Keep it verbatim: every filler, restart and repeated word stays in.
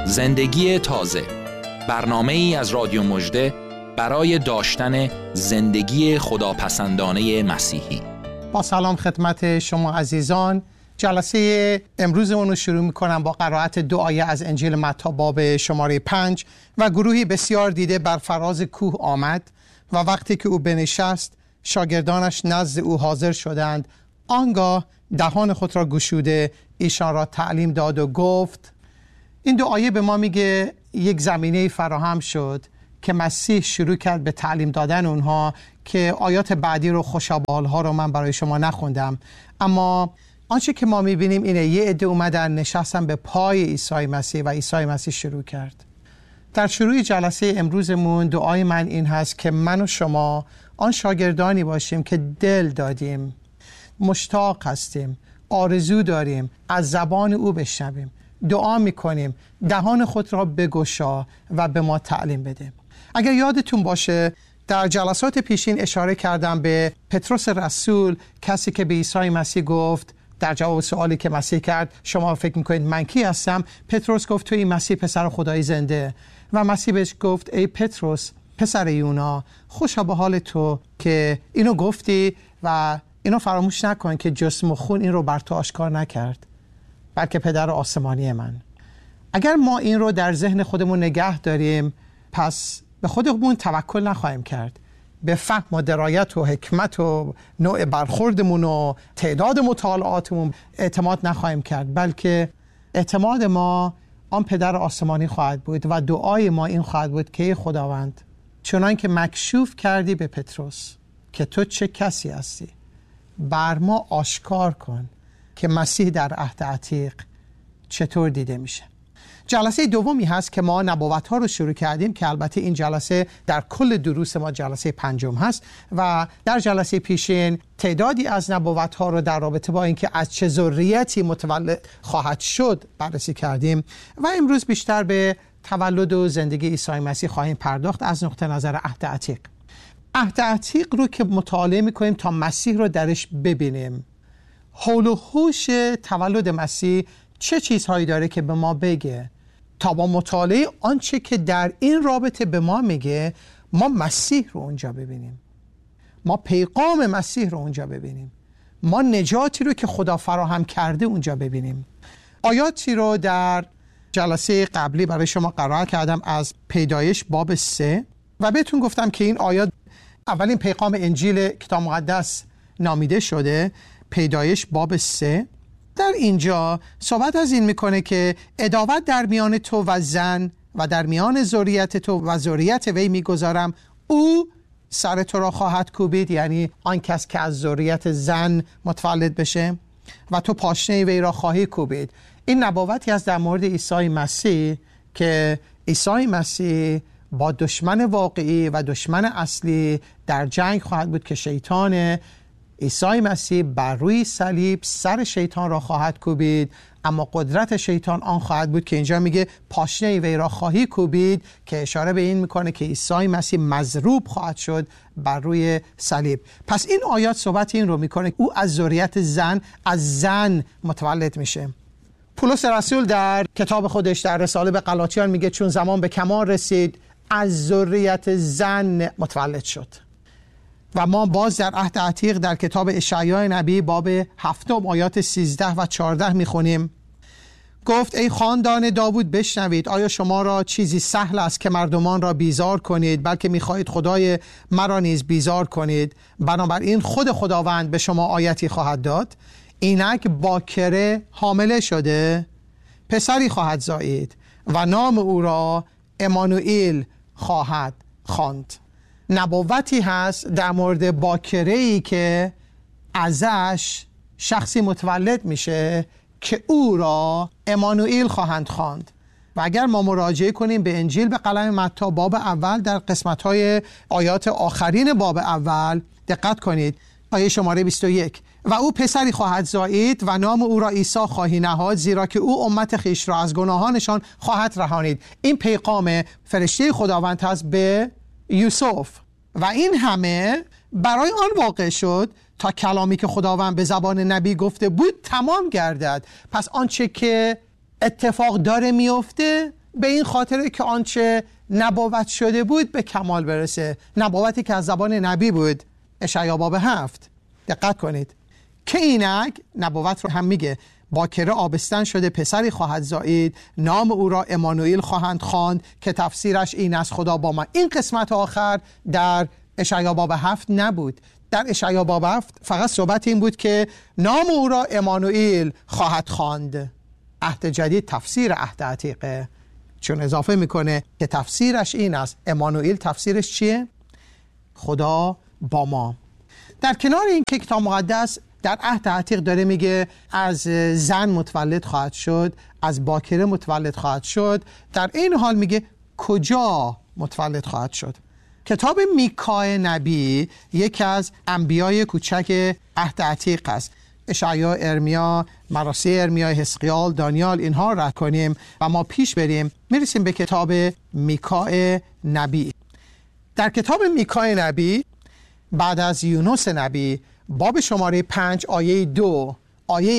زندگی تازه، برنامه ای از رادیو مژده برای داشتن زندگی خداپسندانه مسیحی. با سلام خدمت شما عزیزان، جلسه امروزمون رو شروع می‌کنم با قرائت دو آیه از انجیل متی باب شماره پنج. و گروهی بسیار دیده بر فراز کوه آمد و وقتی که او بنشست شاگردانش نزد او حاضر شدند. آنگاه دهان خود را گشوده ایشان را تعلیم داد و گفت. این دو آیه به ما میگه یک زمینه فراهم شد که مسیح شروع کرد به تعلیم دادن اونها، که آیات بعدی رو خوشابال ها رو من برای شما نخوندم، اما آنچه که ما میبینیم اینه یه عده اومدن نشستن به پای عیسی مسیح و عیسی مسیح شروع کرد. در شروع جلسه امروزمون دعای من این هست که من و شما آن شاگردانی باشیم که دل دادیم، مشتاق هستیم، آرزو داریم از زبان او بشنویم. دعا میکنیم دهان خود را بگشا و به ما تعلیم بده. اگر یادتون باشه در جلسات پیشین اشاره کردم به پتروس رسول، کسی که به عیسی مسیح گفت در جواب سوالی که مسیح کرد شما فکر میکنید من کی هستم؟ پتروس گفت توی مسیح پسر خدای زنده. و مسیح بهش گفت ای پتروس پسر یونا، خوشا به حال تو که اینو گفتی و اینو فراموش نکن که جسم و خون این رو بر تو آشکار نکرد، بلکه پدر آسمانی من. اگر ما این رو در ذهن خودمون نگه داریم، پس به خودمون توکل نخواهیم کرد، به فهم و درایت و حکمت و نوع برخوردمون و تعداد مطالعاتمون اعتماد نخواهیم کرد، بلکه اعتماد ما آن پدر آسمانی خواهد بود و دعای ما این خواهد بود که خداوند چنان که مکشوف کردی به پتروس که تو چه کسی هستی، بر ما آشکار کن که مسیح در عهد عتیق چطور دیده میشه. جلسه دومی هست که ما نبوت ها رو شروع کردیم، که البته این جلسه در کل دروس ما جلسه پنجم هست و در جلسه پیشین تعدادی از نبوت ها رو در رابطه با اینکه از چه ذریتی متولد خواهد شد بررسی کردیم و امروز بیشتر به تولد و زندگی عیسی مسیح خواهیم پرداخت از نقطه نظر عهد عتیق. عهد عتیق رو که مطالعه میکنیم تا مسیح رو درش ببینیم، حول و حوش تولد مسیح چه چیزهایی داره که به ما بگه، تا با مطالعه آنچه که در این رابطه به ما میگه ما مسیح رو اونجا ببینیم، ما پیغام مسیح رو اونجا ببینیم، ما نجاتی رو که خدا فراهم کرده اونجا ببینیم. آیاتی رو در جلسه قبلی برای شما قرائت کردم از پیدایش باب سه و بهتون گفتم که این آیات اولین پیغام انجیل کتاب مقدس نامیده شده. پیدایش باب سه در اینجا صحبت از این میکنه که عداوت در میان تو و زن و در میان ذریت تو و ذریت وی میگذارم، او سر تو را خواهد کوبید، یعنی آن کس که از ذریت زن متولد بشه، و تو پاشنه وی را خواهی کوبید. این نبوتی است در مورد عیسی مسیح که عیسی مسیح با دشمن واقعی و دشمن اصلی در جنگ خواهد بود که شیطانه. عیسی مسیح بر روی صلیب سر شیطان را خواهد کوبید، اما قدرت شیطان آن خواهد بود که اینجا میگه پاشنه وی را خواهی کوبید، که اشاره به این میکنه که عیسی مسیح مضروب خواهد شد بر روی صلیب. پس این آیات صحبت این رو میکنه او از ذریت زن از زن متولد میشه. پولس رسول در کتاب خودش در رساله به غلاطیان میگه چون زمان به کمال رسید از ذریت زن متولد شد. و ما باز در عهد عتیق در کتاب اشعیا نبی باب هفتم آیات سیزده و چهارده میخونیم. گفت ای خاندان داوود بشنوید، آیا شما را چیزی سهل است که مردمان را بیزار کنید، بلکه میخواهید خدای مرا نیز بیزار کنید. بنابراین خود خداوند به شما آیتی خواهد داد، اینک باکره حامله شده پسری خواهد زایید و نام او را امانوئیل خواهد خواند. نبوتی هست در مورد باکره‌ای که ازش شخصی متولد میشه که او را امانوئیل خواهند خواند. و اگر ما مراجعه کنیم به انجیل به قلم متی باب اول در قسمت‌های آیات آخرین باب اول دقت کنید. آیه شماره بیست و یک: و او پسری خواهد زایید و نام او را عیسی خواهی نهاد، زیرا که او امت خویش را از گناهانشان خواهد رهانید. این پیغام فرشته خداوند هست به یوسف و این همه برای آن واقع شد تا کلامی که خداوند به زبان نبی گفته بود تمام گردد. پس آنچه که اتفاق داره میفته به این خاطر که آنچه نبوت شده بود به کمال برسه. نبوتی که از زبان نبی بود، اشعیا باب هفت. دقت کنید که اینک نبوت رو هم میگه باکره آبستن شده پسری خواهد زایید، نام او را امانوئیل خواهند خواند که تفسیرش این است خدا با ما. این قسمت آخر در اشعیا باب هفت نبود. در اشعیا باب هفت فقط صحبت این بود که نام او را امانوئیل خواهد خواند. عهد جدید تفسیر عهد عتیقه، چون اضافه میکنه که تفسیرش این است. امانوئیل تفسیرش چیه؟ خدا با ما. در کنار این که کتاب مقدس در عهد عتیق داره میگه از زن متولد خواهد شد، از باکره متولد خواهد شد، در این حال میگه کجا متولد خواهد شد. کتاب میکا نبی یکی از انبیای کوچک عهد عتیق است. اشعیا، ارمیا، مراثی ارمیا، حزقیال، دانیال، اینها را کنیم و ما پیش بریم میرسیم به کتاب میکا نبی. در کتاب میکا نبی بعد از یونس نبی باب شماره پنج آیه دو، آیه